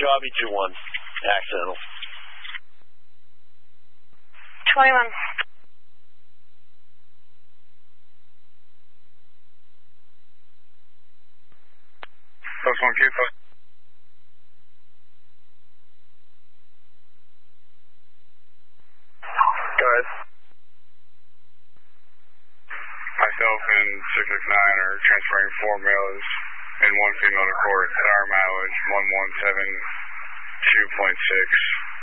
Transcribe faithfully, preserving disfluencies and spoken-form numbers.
Jobby two one, accidental. twenty-one. Post one Q, post. Go ahead. Myself and six six nine are transferring four males and one female to court at our mileage one one seven two point six.